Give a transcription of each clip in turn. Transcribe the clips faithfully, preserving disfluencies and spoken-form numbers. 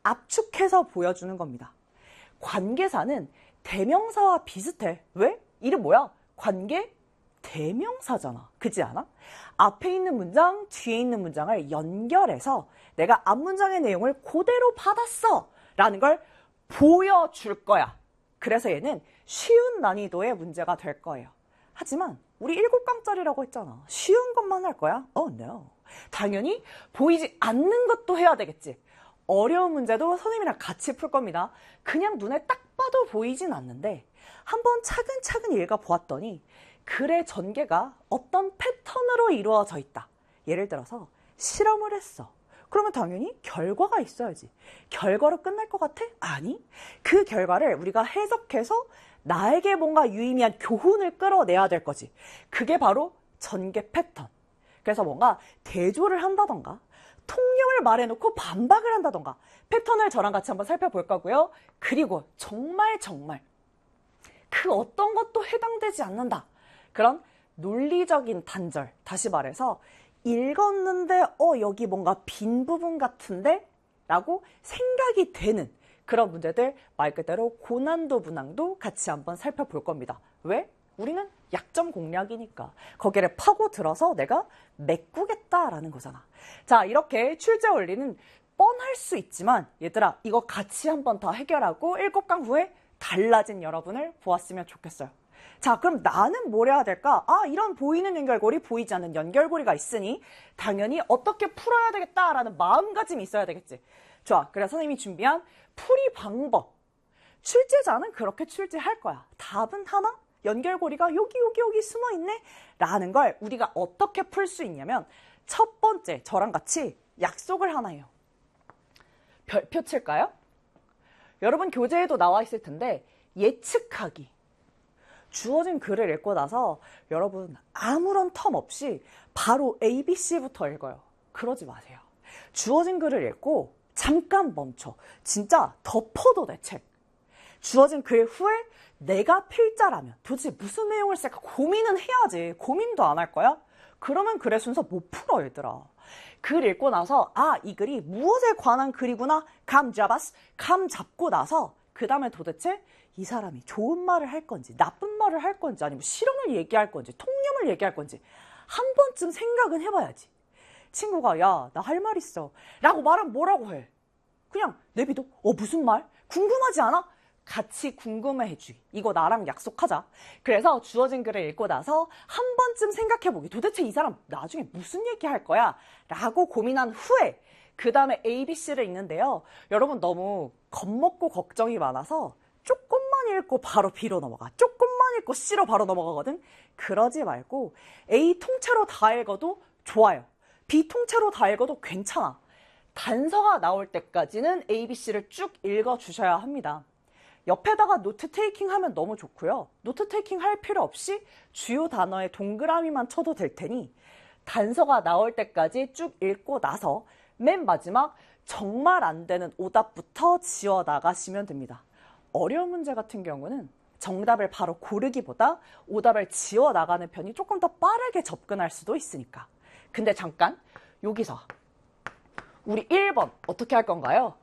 압축해서 보여주는 겁니다. 관계사는 대명사와 비슷해. 왜? 이름 뭐야? 관계 대명사잖아. 그지 않아? 앞에 있는 문장, 뒤에 있는 문장을 연결해서 내가 앞문장의 내용을 그대로 받았어 라는 걸 보여줄 거야. 그래서 얘는 쉬운 난이도의 문제가 될 거예요. 하지만 우리 일곱 강짜리라고 했잖아. 쉬운 것만 할 거야? Oh no. 당연히 보이지 않는 것도 해야 되겠지. 어려운 문제도 선생님이랑 같이 풀 겁니다. 그냥 눈에 딱 봐도 보이진 않는데 한번 차근차근 읽어보았더니 글의 전개가 어떤 패턴으로 이루어져 있다. 예를 들어서 실험을 했어. 그러면 당연히 결과가 있어야지. 결과로 끝날 것 같아? 아니. 그 결과를 우리가 해석해서 나에게 뭔가 유의미한 교훈을 끌어내야 될 거지. 그게 바로 전개 패턴. 그래서 뭔가 대조를 한다던가 통념을 말해놓고 반박을 한다던가 패턴을 저랑 같이 한번 살펴볼 거고요. 그리고 정말 정말 그 어떤 것도 해당되지 않는다. 그런 논리적인 단절. 다시 말해서 읽었는데 어 여기 뭔가 빈 부분 같은데? 라고 생각이 되는 그런 문제들 말 그대로 고난도 문항도 같이 한번 살펴볼 겁니다. 왜? 우리는 약점 공략이니까 거기를 파고들어서 내가 메꾸겠다라는 거잖아. 자, 이렇게 출제 원리는 뻔할 수 있지만 얘들아 이거 같이 한번 더 해결하고 일곱 강 후에 달라진 여러분을 보았으면 좋겠어요. 자, 그럼 나는 뭘 해야 될까? 아, 이런 보이는 연결고리, 보이지 않는 연결고리가 있으니 당연히 어떻게 풀어야 되겠다라는 마음가짐이 있어야 되겠지. 좋아, 그래서 선생님이 준비한 풀이 방법. 출제자는 그렇게 출제할 거야. 답은 하나? 연결고리가 여기 여기 여기 숨어있네? 라는 걸 우리가 어떻게 풀 수 있냐면 첫 번째, 저랑 같이 약속을 하나 해요. 별표 칠까요? 여러분 교재에도 나와 있을 텐데 예측하기. 주어진 글을 읽고 나서 여러분 아무런 텀 없이 바로 에이 비 씨부터 읽어요. 그러지 마세요. 주어진 글을 읽고 잠깐 멈춰. 진짜 덮어도 돼, 책. 주어진 글 후에 내가 필자라면 도대체 무슨 내용을 쓸까 고민은 해야지. 고민도 안 할 거야? 그러면 글의 순서 못 풀어, 얘들아. 글 읽고 나서 아, 이 글이 무엇에 관한 글이구나. 감 잡았어. 감 잡고 나서 그 다음에 도대체 이 사람이 좋은 말을 할 건지 나쁜 말을 할 건지 아니면 실험을 얘기할 건지 통념을 얘기할 건지 한 번쯤 생각은 해봐야지. 친구가 야, 나 할 말 있어 라고 말하면 뭐라고 해? 그냥 내비둬. 어, 무슨 말? 궁금하지 않아? 같이 궁금해해주기. 이거 나랑 약속하자. 그래서 주어진 글을 읽고 나서 한 번쯤 생각해보기. 도대체 이 사람 나중에 무슨 얘기할 거야? 라고 고민한 후에 그 다음에 에이 비 씨를 읽는데요. 여러분 너무 겁먹고 걱정이 많아서 조금만 읽고 바로 B로 넘어가. 조금만 읽고 C로 바로 넘어가거든. 그러지 말고 A 통째로 다 읽어도 좋아요. B 통째로 다 읽어도 괜찮아. 단서가 나올 때까지는 에이 비 씨를 쭉 읽어주셔야 합니다. 옆에다가 노트 테이킹 하면 너무 좋고요. 노트 테이킹 할 필요 없이 주요 단어에 동그라미만 쳐도 될 테니 단서가 나올 때까지 쭉 읽고 나서 맨 마지막 정말 안 되는 오답부터 지워 나가시면 됩니다. 어려운 문제 같은 경우는 정답을 바로 고르기보다 오답을 지워 나가는 편이 조금 더 빠르게 접근할 수도 있으니까. 근데 잠깐 여기서 우리 일 번 어떻게 할 건가요?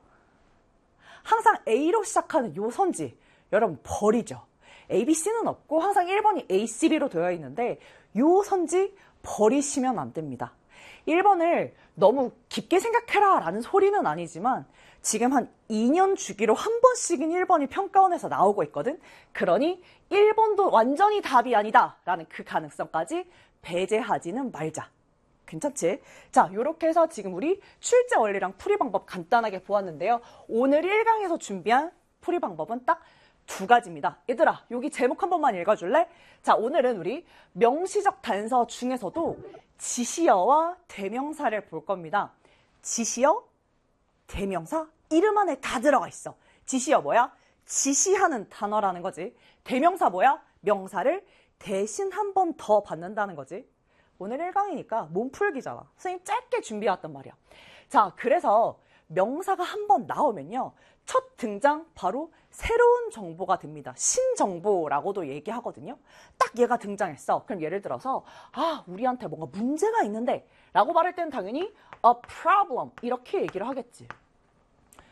항상 A로 시작하는 요 선지 여러분 버리죠. 에이 비 씨는 없고 항상 일 번이 에이 씨 비로 되어 있는데 요 선지 버리시면 안 됩니다. 일 번을 너무 깊게 생각해라 라는 소리는 아니지만 지금 한 이 년 주기로 한 번씩은 일 번이 평가원에서 나오고 있거든. 그러니 일 번도 완전히 답이 아니다 라는 그 가능성까지 배제하지는 말자. 괜찮지? 자, 이렇게 해서 지금 우리 출제 원리랑 풀이 방법 간단하게 보았는데요. 오늘 일 강에서 준비한 풀이 방법은 딱 두 가지입니다. 얘들아, 여기 제목 한 번만 읽어줄래? 자, 오늘은 우리 명시적 단서 중에서도 지시어와 대명사를 볼 겁니다. 지시어, 대명사, 이름 안에 다 들어가 있어. 지시어 뭐야? 지시하는 단어라는 거지. 대명사 뭐야? 명사를 대신 한 번 더 받는다는 거지. 오늘 일 강이니까 몸풀기잖아. 선생님 짧게 준비해왔단 말이야. 자, 그래서 명사가 한 번 나오면요. 첫 등장 바로 새로운 정보가 됩니다. 신정보라고도 얘기하거든요. 딱 얘가 등장했어. 그럼 예를 들어서 아, 우리한테 뭔가 문제가 있는데 라고 말할 때는 당연히 a problem 이렇게 얘기를 하겠지.